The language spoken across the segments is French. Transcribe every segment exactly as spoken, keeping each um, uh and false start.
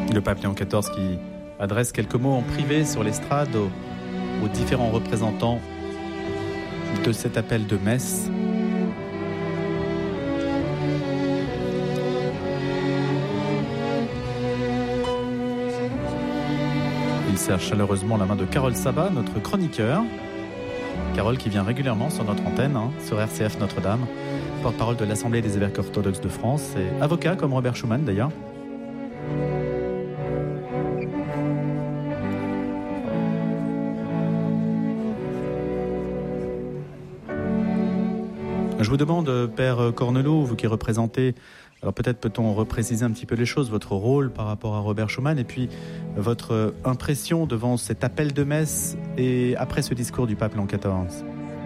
Le pape Léon quatorze qui adresse quelques mots en privé sur l'estrade aux, aux différents représentants de cet appel de messe. Il serre chaleureusement la main de Carole Sabat, notre chroniqueur. Carole qui vient régulièrement sur notre antenne, hein, sur R C F Notre-Dame, porte-parole de l'Assemblée des évêques orthodoxes de France et avocat comme Robert Schuman d'ailleurs. Je vous demande, Père Cornelot, vous qui représentez, alors peut-être peut-on repréciser un petit peu les choses, votre rôle par rapport à Robert Schuman et puis votre impression devant cet appel de messe et après ce discours du pape Léon quatorze.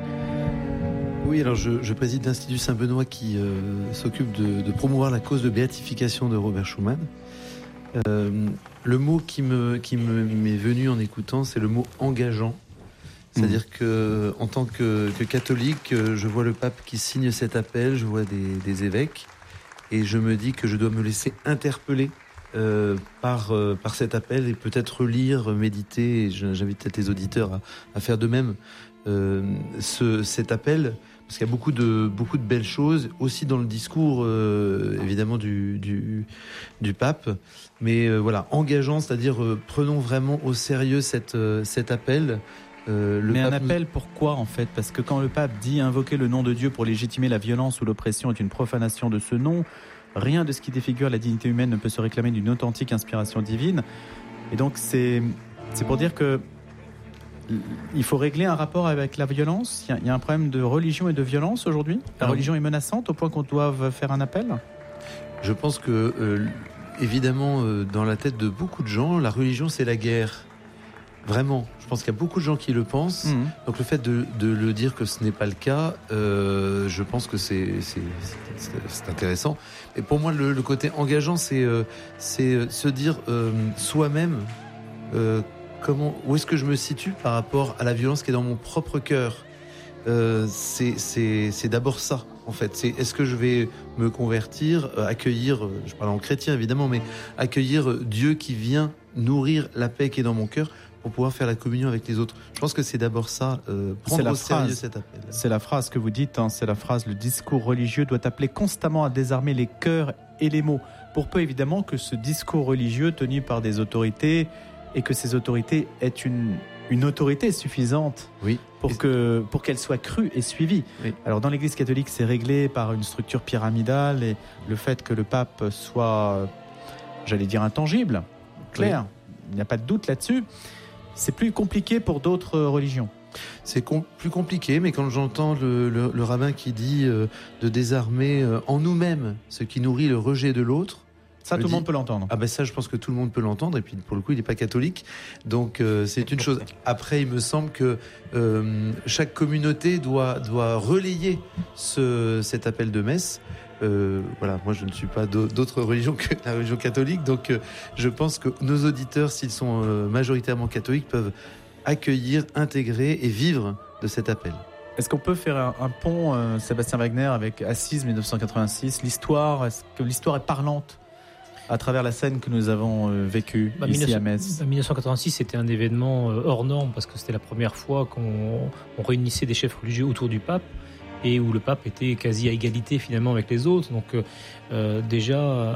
Oui, alors je, je préside l'Institut Saint-Benoît qui euh, s'occupe de, de promouvoir la cause de béatification de Robert Schuman. Euh, le mot qui, me, qui me, m'est venu en écoutant, c'est le mot engageant. C'est-à-dire mmh. que, en tant que, que catholique, je vois le pape qui signe cet appel, je vois des, des évêques, et je me dis que je dois me laisser interpeller euh, par, euh, par cet appel et peut-être relire, méditer. Et j'invite peut-être les auditeurs à, à faire de même euh, ce, cet appel, parce qu'il y a beaucoup de, beaucoup de belles choses, aussi dans le discours euh, évidemment du, du, du pape, mais euh, voilà, engageant, c'est-à-dire euh, prenons vraiment au sérieux cette, euh, cet appel. Euh, le Mais pape un appel nous... pourquoi en fait ? Parce que quand le pape dit invoquer le nom de Dieu pour légitimer la violence ou l'oppression est une profanation de ce nom, rien de ce qui défigure la dignité humaine ne peut se réclamer d'une authentique inspiration divine. Et donc c'est, c'est pour dire que il faut régler un rapport avec la violence. Il y a, il y a un problème de religion et de violence aujourd'hui. La Alors, religion est menaçante au point qu'on doive faire un appel. Je pense que euh, évidemment euh, dans la tête de beaucoup de gens, la religion c'est la guerre. Vraiment, je pense qu'il y a beaucoup de gens qui le pensent. Mmh. Donc le fait de, de le dire que ce n'est pas le cas, euh, je pense que c'est, c'est, c'est, c'est intéressant. Et pour moi, le, le côté engageant, c'est, euh, c'est se dire euh, soi-même euh, comment, où est-ce que je me situe par rapport à la violence qui est dans mon propre cœur. Euh, c'est, c'est, c'est d'abord ça, en fait. C'est est-ce que je vais me convertir, euh, accueillir, euh, je parle en chrétien évidemment, mais accueillir Dieu qui vient nourrir la paix qui est dans mon cœur pour pouvoir faire la communion avec les autres. Je pense que c'est d'abord ça, euh, prendre au sérieux cet appel. C'est la phrase que vous dites, hein, c'est la phrase, le discours religieux doit appeler constamment à désarmer les cœurs et les mots. Pour peu évidemment que ce discours religieux tenu par des autorités et que ces autorités aient une, une autorité suffisante oui. pour, que, pour qu'elle soit crue et suivie. Oui. Alors dans l'Église catholique, c'est réglé par une structure pyramidale et le fait que le pape soit, j'allais dire, intangible, clair, oui. il n'y a pas de doute là-dessus. C'est plus compliqué pour d'autres religions. C'est com- plus compliqué, mais quand j'entends le, le, le rabbin qui dit euh, de désarmer euh, en nous-mêmes ce qui nourrit le rejet de l'autre, ça tout le dis, monde peut l'entendre. Ah ben ça, je pense que tout le monde peut l'entendre. Et puis pour le coup, il n'est pas catholique, donc euh, c'est une chose. Après, il me semble que euh, chaque communauté doit doit relayer ce cet appel de messe. Euh, voilà, moi je ne suis pas d'autres religions que la religion catholique, donc euh, je pense que nos auditeurs, s'ils sont euh, majoritairement catholiques, peuvent accueillir, intégrer et vivre de cet appel. Est-ce qu'on peut faire un, un pont, euh, Sébastien Wagner, avec Assise dix-neuf cent quatre-vingt-six, l'histoire, est-ce que l'histoire est parlante à travers la scène que nous avons euh, vécue bah, ici à Metz? Bah, dix-neuf cent quatre-vingt-six, c'était un événement euh, hors norme parce que c'était la première fois qu'on on réunissait des chefs religieux autour du pape et où le pape était quasi à égalité finalement avec les autres. Donc euh, déjà